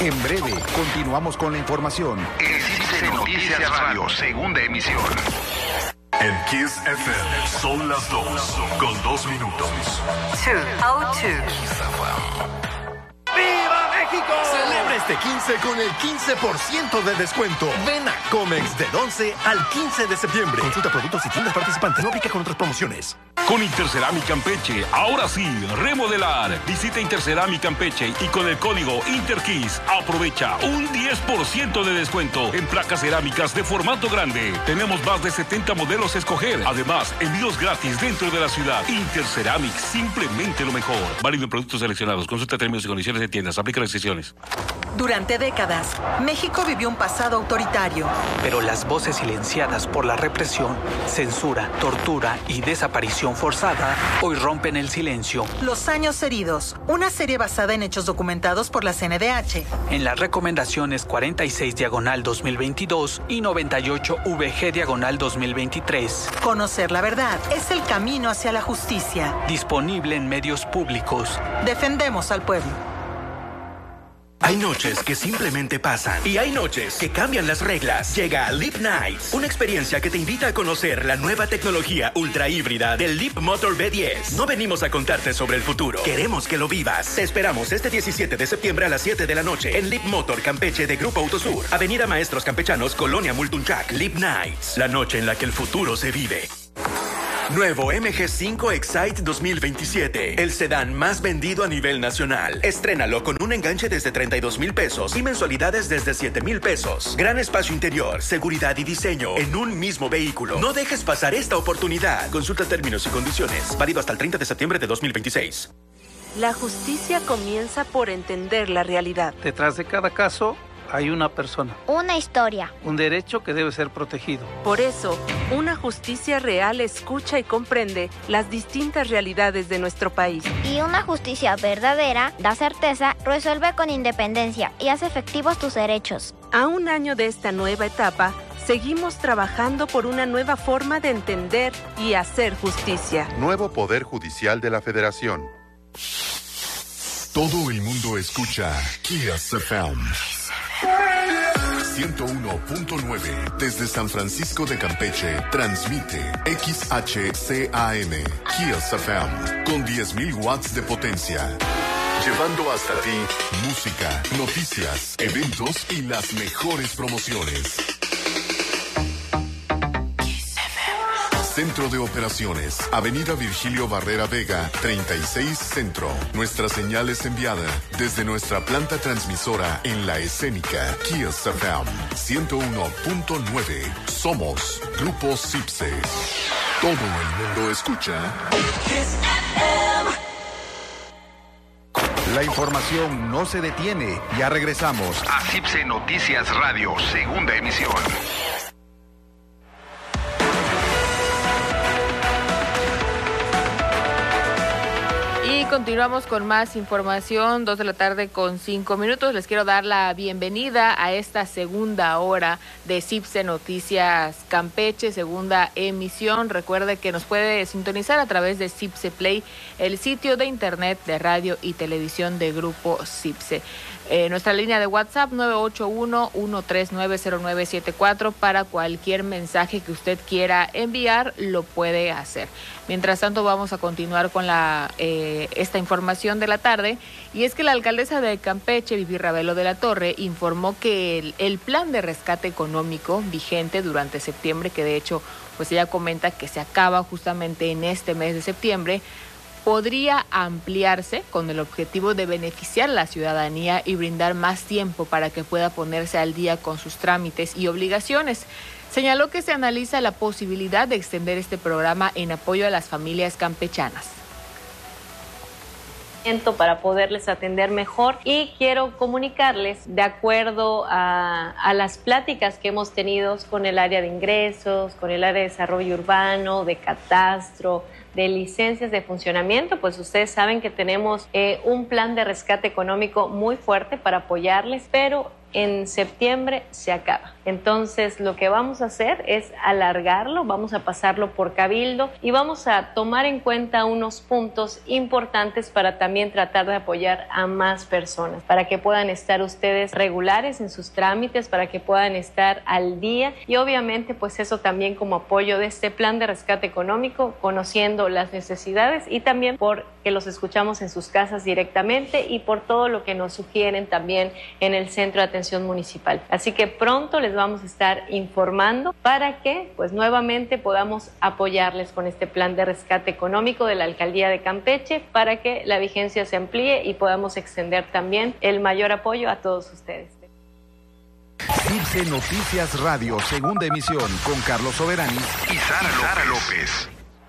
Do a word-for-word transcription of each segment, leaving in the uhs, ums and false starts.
En breve, continuamos con la información. En Cipse Noticias Radio, segunda emisión. En Kiss F M son las dos, con dos minutos. two oh two. ¡Viva México! Celebra este quince con el quince por ciento de descuento. Ven a Comex del once al quince de septiembre. Consulta productos y tiendas participantes. No aplica con otras promociones. Con Interceramic Campeche, ahora sí, remodelar. Visita Interceramic Campeche y con el código INTERKISS aprovecha un diez por ciento de descuento en placas cerámicas de formato grande. Tenemos más de setenta modelos a escoger. Además, envíos gratis dentro de la ciudad. Interceramic, simplemente lo mejor. Válido en productos seleccionados. Consulta términos y condiciones de tiendas. Aplica restricciones. Durante décadas, México vivió un pasado autoritario. Pero las voces silenciadas por la represión, censura, tortura y desaparición forzada hoy rompen el silencio. Los años heridos, una serie basada en hechos documentados por la C N D H. En las recomendaciones cuarenta y seis diagonal dos mil veintidós y noventa y ocho V G diagonal dos mil veintitrés. Conocer la verdad es el camino hacia la justicia. Disponible en medios públicos. Defendemos al pueblo. Hay noches que simplemente pasan y hay noches que cambian las reglas. Llega Leap Nights, una experiencia que te invita a conocer la nueva tecnología ultra híbrida del Leap Motor B diez. No venimos a contarte sobre el futuro, queremos que lo vivas. Te esperamos este diecisiete de septiembre a las siete de la noche en Leap Motor Campeche de Grupo Autosur, Avenida Maestros Campechanos, Colonia Multunchac. Leap Nights, la noche en la que el futuro se vive. Nuevo M G cinco Excite dos mil veintisiete, el sedán más vendido a nivel nacional. Estrénalo con un enganche desde treinta y dos mil pesos y mensualidades desde siete mil pesos. Gran espacio interior, seguridad y diseño en un mismo vehículo. No dejes pasar esta oportunidad. Consulta términos y condiciones. Válido hasta el treinta de septiembre de dos mil veintiséis. La justicia comienza por entender la realidad. Detrás de cada caso hay una persona. Una historia. Un derecho que debe ser protegido. Por eso, una justicia real escucha y comprende las distintas realidades de nuestro país. Y una justicia verdadera da certeza, resuelve con independencia y hace efectivos tus derechos. A un año de esta nueva etapa, seguimos trabajando por una nueva forma de entender y hacer justicia. Nuevo Poder Judicial de la Federación. Todo el mundo escucha Kiss F M. ciento uno punto nueve desde San Francisco de Campeche transmite X H C A M Kiss F M con diez mil watts de potencia, llevando hasta ti música, noticias, eventos y las mejores promociones. Centro de Operaciones, Avenida Virgilio Barrera Vega, treinta y seis Centro. Nuestra señal es enviada desde nuestra planta transmisora en La Escénica, Kiss F M, ciento uno punto nueve. Somos Grupo Cipse. Todo el mundo escucha Kiss F M. La información no se detiene. Ya regresamos a Cipse Noticias Radio, segunda emisión. Y continuamos con más información, dos de la tarde con cinco minutos. Les quiero dar la bienvenida a esta segunda hora de Cipse Noticias Campeche, segunda emisión. Recuerde que nos puede sintonizar a través de Cipse Play, el sitio de internet de radio y televisión de Grupo Cipse. Eh, nuestra línea de WhatsApp nueve ocho uno, uno tres nueve, cero nueve siete cuatro para cualquier mensaje que usted quiera enviar, lo puede hacer. Mientras tanto, vamos a continuar con la eh, esta información de la tarde, y es que la alcaldesa de Campeche, Vivi Ravelo de la Torre, informó que el, el plan de rescate económico vigente durante septiembre, que de hecho pues ella comenta que se acaba justamente en este mes de septiembre, podría ampliarse con el objetivo de beneficiar a la ciudadanía y brindar más tiempo para que pueda ponerse al día con sus trámites y obligaciones. Señaló que se analiza la posibilidad de extender este programa en apoyo a las familias campechanas. Para poderles atender mejor, y quiero comunicarles, de acuerdo a, a las pláticas que hemos tenido con el área de ingresos, con el área de desarrollo urbano, de catastro, de licencias de funcionamiento, pues ustedes saben que tenemos eh, un plan de rescate económico muy fuerte para apoyarles, pero en septiembre se acaba. Entonces lo que vamos a hacer es alargarlo, vamos a pasarlo por cabildo y vamos a tomar en cuenta unos puntos importantes para también tratar de apoyar a más personas, para que puedan estar ustedes regulares en sus trámites, para que puedan estar al día y obviamente pues eso también como apoyo de este plan de rescate económico, conociendo las necesidades y también porque los escuchamos en sus casas directamente y por todo lo que nos sugieren también en el Centro de Atención Municipal. Así que pronto les vamos a estar informando para que pues nuevamente podamos apoyarles con este plan de rescate económico de la Alcaldía de Campeche para que la vigencia se amplíe y podamos extender también el mayor apoyo a todos ustedes. Cipse Noticias Radio, segunda emisión, con Carlos Soberani y Sara López. Sara López.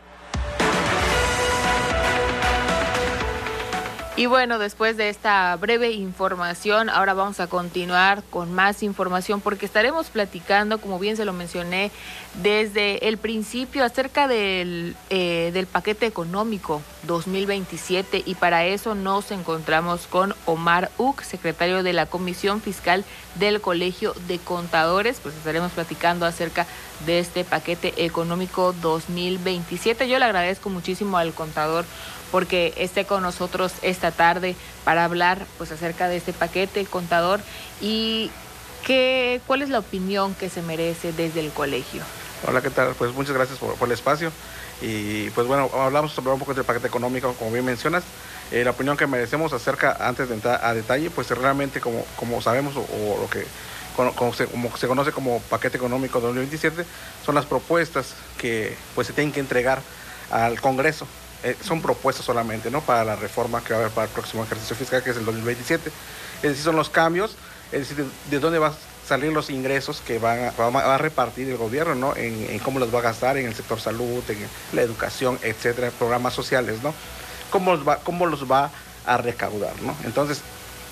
Y bueno, después de esta breve información, ahora vamos a continuar con más información porque estaremos platicando, como bien se lo mencioné, desde el principio acerca del, eh, del paquete económico dos mil veintisiete y para eso nos encontramos con Omar Uc, secretario de la Comisión Fiscal del Colegio de Contadores, pues estaremos platicando acerca de este paquete económico dos mil veintisiete. Yo le agradezco muchísimo al contador porque esté con nosotros esta tarde para hablar pues acerca de este paquete, contador, y qué, cuál es la opinión que se merece desde el colegio. Hola, ¿qué tal? Pues muchas gracias por, por el espacio y pues bueno, hablamos sobre un poco del paquete económico, como bien mencionas. Eh, la opinión que merecemos acerca, antes de entrar a detalle, pues realmente como, como sabemos o, o lo que como, como, se, como se conoce como paquete económico dos mil veintisiete, son las propuestas que pues se tienen que entregar al Congreso. Eh, son propuestas solamente, ¿no? Para la reforma que va a haber para el próximo ejercicio fiscal, que es el dos mil veintisiete. Es decir, son los cambios, es decir, de, de dónde van a salir los ingresos que van a, va a repartir el gobierno, ¿no? En, en cómo los va a gastar en el sector salud, en la educación, etcétera, programas sociales, ¿no? Cómo los va, cómo los va a recaudar, ¿no? Entonces,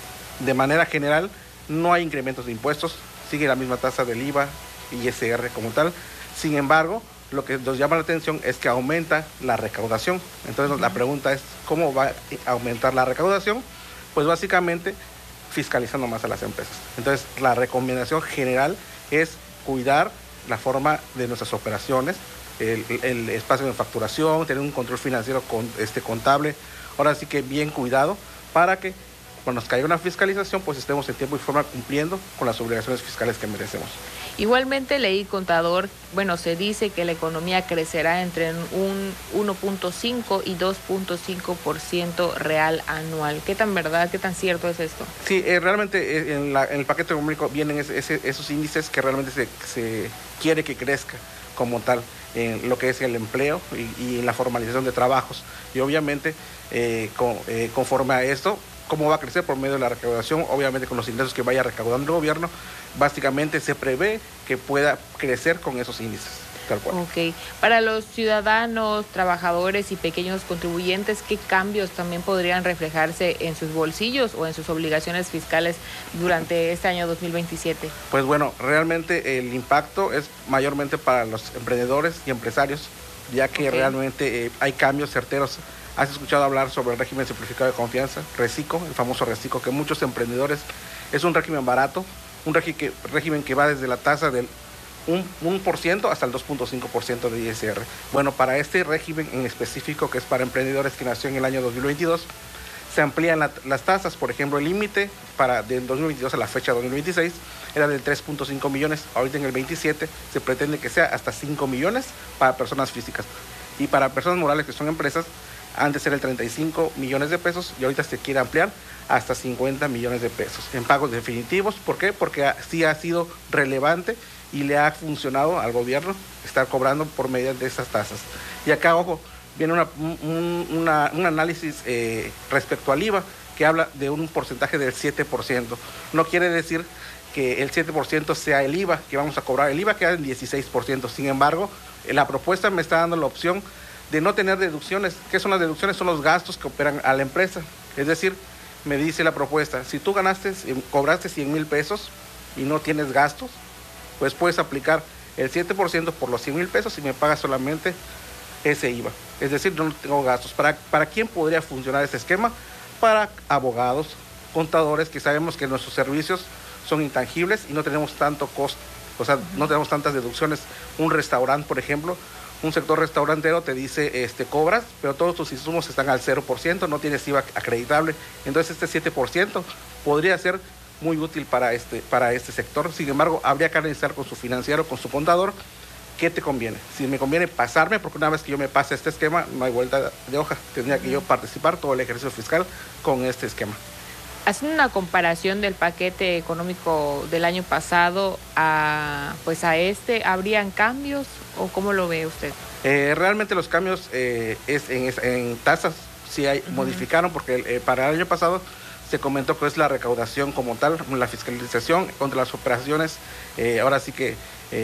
de manera general, no hay incrementos de impuestos, sigue la misma tasa del I V A y I S R como tal. Sin embargo, lo que nos llama la atención es que aumenta la recaudación. Entonces, uh-huh. La pregunta es, ¿cómo va a aumentar la recaudación? Pues básicamente fiscalizando más a las empresas. Entonces, la recomendación general es cuidar la forma de nuestras operaciones, el, el espacio de facturación, tener un control financiero con, este, contable, ahora sí que bien cuidado, para que cuando nos caiga una fiscalización, pues estemos en tiempo y forma cumpliendo con las obligaciones fiscales que merecemos. Igualmente leí, contador, bueno, se dice que la economía crecerá entre un uno punto cinco y dos punto cinco por ciento real anual. ¿Qué tan verdad, qué tan cierto es esto? Sí, eh, realmente en, la, en el paquete económico vienen ese, ese, esos índices que realmente se, se quiere que crezca como tal en lo que es el empleo y, y en la formalización de trabajos. Y obviamente, eh, con, eh, conforme a esto, ¿cómo va a crecer? Por medio de la recaudación, obviamente con los ingresos que vaya recaudando el gobierno, básicamente se prevé que pueda crecer con esos índices, tal cual. Ok. Para los ciudadanos, trabajadores y pequeños contribuyentes, ¿qué cambios también podrían reflejarse en sus bolsillos o en sus obligaciones fiscales durante este año dos mil veintisiete? Pues bueno, realmente el impacto es mayormente para los emprendedores y empresarios, ya que okay. realmente eh, hay cambios certeros. ¿Has escuchado hablar sobre el régimen simplificado de confianza, RECICO, el famoso RECICO, que muchos emprendedores, es un régimen barato, un régimen que, régimen que va desde la tasa del uno por ciento hasta el dos punto cinco por ciento de I S R? Bueno, para este régimen en específico, que es para emprendedores que nació en el año dos mil veintidós, se amplían la, las tasas. Por ejemplo, el límite para del dos mil veintidós a la fecha dos mil veintiséis era de tres punto cinco millones, ahorita en el veintisiete se pretende que sea hasta cinco millones para personas físicas. Y para personas morales que son empresas, antes era el treinta y cinco millones de pesos y ahorita se quiere ampliar hasta cincuenta millones de pesos en pagos definitivos. ¿Por qué? Porque sí ha sido relevante y le ha funcionado al gobierno estar cobrando por medio de esas tasas. Y acá, ojo, viene una, un, una, un análisis eh, respecto al I V A que habla de un porcentaje del siete por ciento. No quiere decir que el siete por ciento sea el I V A que vamos a cobrar. El I V A queda en dieciséis por ciento. Sin embargo, la propuesta me está dando la opción de no tener deducciones. ¿Qué son las deducciones? Son los gastos que operan a la empresa. Es decir, me dice la propuesta, si tú ganaste, cobraste cien mil pesos y no tienes gastos, pues puedes aplicar el siete por ciento por los cien mil pesos y me pagas solamente ese I V A. Es decir, yo no tengo gastos. ¿Para, para quién podría funcionar este esquema? Para abogados, contadores, que sabemos que nuestros servicios son intangibles y no tenemos tanto costo, o sea, no tenemos tantas deducciones. Un restaurante, por ejemplo, un sector restaurantero te dice, este, cobras, pero todos tus insumos están al cero por ciento, no tienes I V A acreditable. Entonces este siete por ciento podría ser muy útil para este, para este sector. Sin embargo, habría que analizar con su financiero, con su contador, qué te conviene. Si me conviene pasarme, porque una vez que yo me pase este esquema, no hay vuelta de hoja. Tendría que yo participar todo el ejercicio fiscal con este esquema. Haciendo una comparación del paquete económico del año pasado a, pues a este, ¿habrían cambios o cómo lo ve usted? Eh, realmente los cambios eh, es en, en tasas sí hay, uh-huh. modificaron, porque eh, para el año pasado se comentó que es la recaudación como tal, la fiscalización contra las operaciones, eh, ahora sí que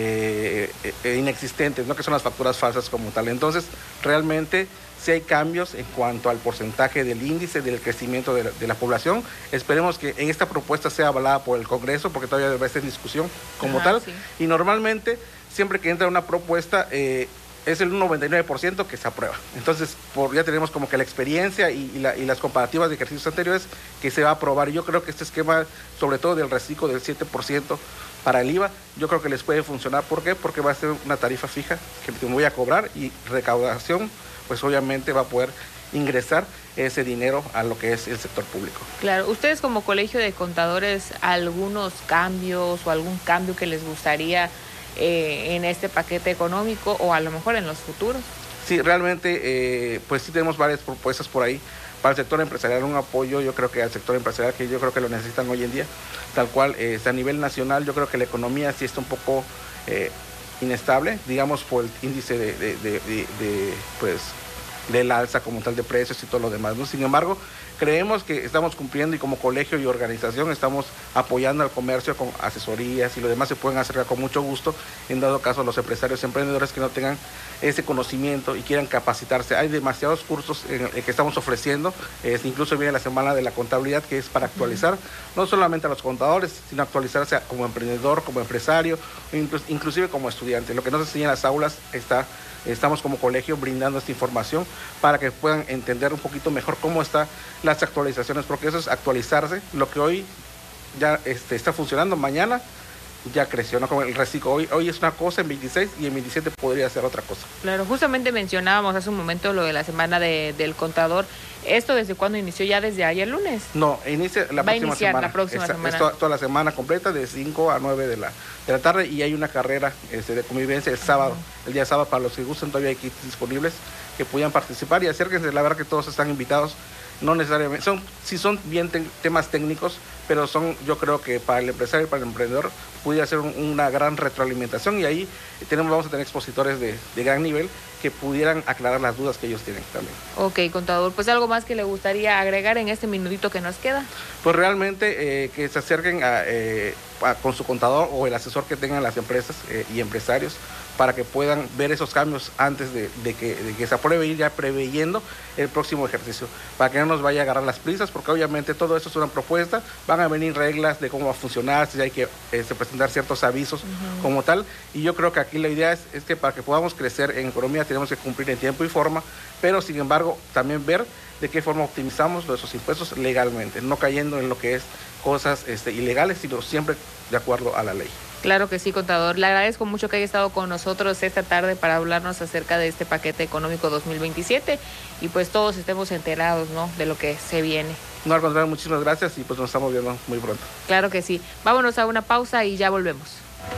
eh, eh, inexistentes, ¿no? Que son las facturas falsas como tal. Entonces, realmente sí hay cambios en cuanto al porcentaje del índice del crecimiento de la, de la población. Esperemos que en esta propuesta sea avalada por el Congreso, porque todavía debe estar en discusión como Ajá, tal. Sí. Y normalmente, siempre que entra una propuesta, eh, es el noventa y nueve por ciento que se aprueba. Entonces, por, ya tenemos como que la experiencia y, y, la, y las comparativas de ejercicios anteriores que se va a aprobar. Y yo creo que este esquema, sobre todo del reciclo del siete por ciento para el I V A, yo creo que les puede funcionar. ¿Por qué? Porque va a ser una tarifa fija que me voy a cobrar y recaudación, pues obviamente va a poder ingresar ese dinero a lo que es el sector público. Claro, ustedes como Colegio de Contadores, ¿algunos cambios o algún cambio que les gustaría eh, en este paquete económico o a lo mejor en los futuros? Sí, realmente, eh, pues sí tenemos varias propuestas por ahí. Para el sector empresarial, un apoyo, yo creo que al sector empresarial, que yo creo que lo necesitan hoy en día, tal cual, eh, a nivel nacional, yo creo que la economía sí está un poco eh, inestable, digamos, por el índice de, de, de, de, de pues, del alza como tal de precios y todo lo demás, ¿no? Sin embargo, creemos que estamos cumpliendo y como colegio y organización estamos apoyando al comercio con asesorías y lo demás se pueden acercar con mucho gusto, en dado caso los empresarios emprendedores que no tengan ese conocimiento y quieran capacitarse. Hay demasiados cursos en, en que estamos ofreciendo, eh, incluso viene la semana de la contabilidad, que es para actualizar uh-huh. no solamente a los contadores, sino actualizarse como emprendedor, como empresario, inclusive como estudiante. Lo que nos enseña en las aulas está... Estamos como colegio brindando esta información para que puedan entender un poquito mejor cómo están las actualizaciones, porque eso es actualizarse. Lo que hoy ya este, está funcionando, mañana ya creció, ¿no? Como el reciclo. Hoy, hoy es una cosa en veintiséis y en veintisiete podría ser otra cosa. Claro, justamente mencionábamos hace un momento lo de la semana de, del contador. ¿Esto desde cuándo inició? ¿Ya desde ayer lunes? No, inicia la Va próxima a iniciar semana. la próxima es, semana. Es toda, toda la semana completa, de cinco a nueve de la, de la tarde, y hay una carrera este, de convivencia el sábado. Uh-huh. El día sábado, para los que gusten, todavía hay kits disponibles que puedan participar y acérquense. La verdad que todos están invitados. No necesariamente, son, sí son bien te, temas técnicos, pero son, yo creo que para el empresario y para el emprendedor pudiera ser un, una gran retroalimentación, y ahí tenemos, vamos a tener expositores de, de gran nivel que pudieran aclarar las dudas que ellos tienen también. Ok, contador, pues algo más que le gustaría agregar en este minutito que nos queda. Pues realmente eh, que se acerquen a, eh, a, con su contador o el asesor que tengan las empresas eh, y empresarios, para que puedan ver esos cambios antes de, de, que, de que se apruebe, ir ya preveyendo el próximo ejercicio, para que no nos vaya a agarrar las prisas, porque obviamente todo esto es una propuesta, van a venir reglas de cómo va a funcionar, si hay que este, presentar ciertos avisos uh-huh. como tal, y yo creo que aquí la idea es, es que para que podamos crecer en economía tenemos que cumplir en tiempo y forma, pero sin embargo también ver de qué forma optimizamos esos impuestos legalmente, no cayendo en lo que es cosas este, ilegales, sino siempre de acuerdo a la ley. Claro que sí, contador. Le agradezco mucho que haya estado con nosotros esta tarde para hablarnos acerca de este paquete económico dos mil veintisiete y pues todos estemos enterados, ¿no?, de lo que se viene. No, al contrario, muchísimas gracias y pues nos estamos viendo muy pronto. Claro que sí. Vámonos a una pausa y ya volvemos.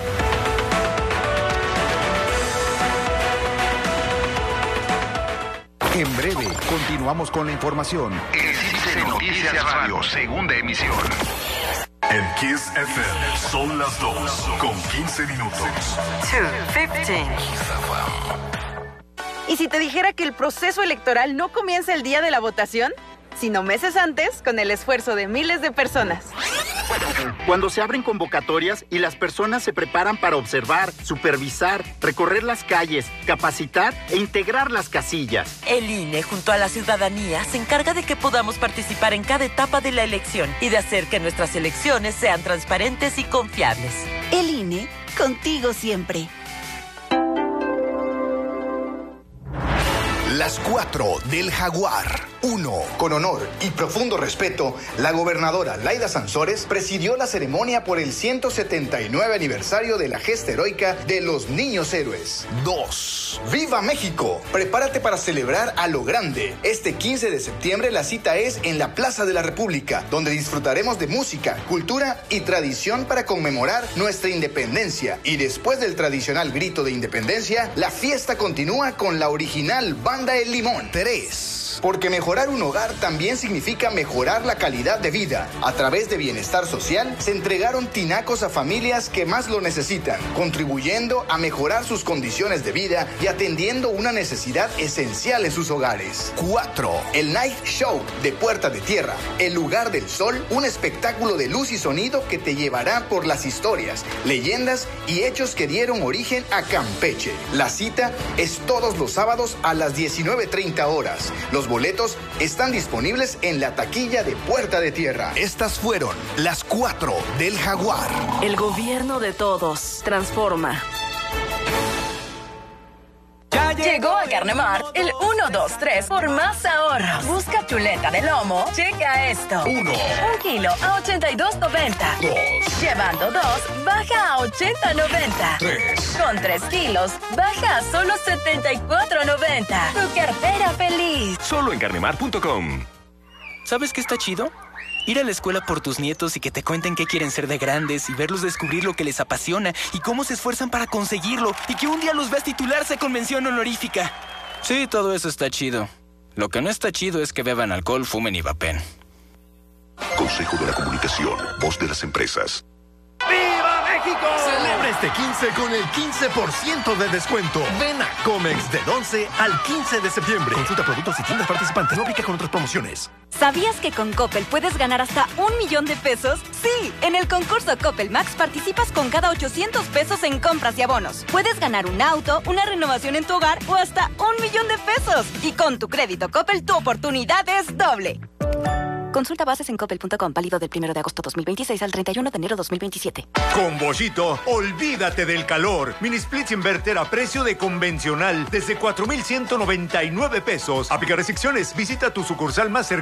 En breve, continuamos con la información. El Cibse Noticias Radio, segunda emisión. En Kiss F M son las dos con quince minutos. two fifteen. ¿Y si te dijera que el proceso electoral no comienza el día de la votación, sino meses antes, con el esfuerzo de miles de personas? Cuando se abren convocatorias y las personas se preparan para observar, supervisar, recorrer las calles, capacitar e integrar las casillas. El I N E, junto a la ciudadanía, se encarga de que podamos participar en cada etapa de la elección y de hacer que nuestras elecciones sean transparentes y confiables. El I N E, contigo siempre. Las cuatro del Jaguar. Uno. Con honor y profundo respeto, la gobernadora Laida Sansores presidió la ceremonia por el ciento setenta y nueve aniversario de la gesta heroica de los niños héroes. Dos. ¡Viva México! Prepárate para celebrar a lo grande. Este quince de septiembre la cita es en la Plaza de la República, donde disfrutaremos de música, cultura y tradición para conmemorar nuestra independencia. Y después del tradicional grito de independencia, la fiesta continúa con la original Banda El Limón. Tres. Porque mejorar un hogar también significa mejorar la calidad de vida. A través de Bienestar Social se entregaron tinacos a familias que más lo necesitan, contribuyendo a mejorar sus condiciones de vida y atendiendo una necesidad esencial en sus hogares. Cuatro. El Night Show de Puerta de Tierra, el lugar del sol, un espectáculo de luz y sonido que te llevará por las historias, leyendas y hechos que dieron origen a Campeche. La cita es todos los sábados a las diecinueve treinta horas. Los boletos están disponibles en la taquilla de Puerta de Tierra. Estas fueron las cuatro del Jaguar. El gobierno de todos. Transforma. Llegó a Carnemart el uno dos tres por más ahorros. Busca chuleta de lomo. Checa esto. Uno. Un kilo a ochenta y dos noventa. Dos. Llevando dos, baja a ochenta noventa. Tres. Con tres kilos, baja a solo setenta y cuatro noventa. Tu cartera feliz. Solo en carnemart punto com. ¿Sabes qué está chido? Ir a la escuela por tus nietos y que te cuenten qué quieren ser de grandes y verlos descubrir lo que les apasiona y cómo se esfuerzan para conseguirlo y que un día los veas titularse con mención honorífica. Sí, todo eso está chido. Lo que no está chido es que beban alcohol, fumen y vapen. Consejo de la Comunicación, voz de las empresas. ¡Viva México! Celebra este quince con el quince por ciento de descuento. Ven a Comex del once al quince de septiembre. Consulta productos y tiendas participantes. No aplica con otras promociones. ¿Sabías que con Coppel puedes ganar hasta un millón de pesos? Sí, en el concurso Coppel Max participas con cada ochocientos pesos en compras y abonos. Puedes ganar un auto, una renovación en tu hogar o hasta un millón de pesos. Y con tu crédito Coppel, tu oportunidad es doble. Consulta bases en coppel punto com, válido del primero de agosto dos mil veintiséis al treinta y uno de enero dos mil veintisiete. Con Bollito, olvídate del calor. Mini splits inverter a precio de convencional desde cuatro mil ciento noventa y nueve pesos. Aplica restricciones. Visita tu sucursal más cercana.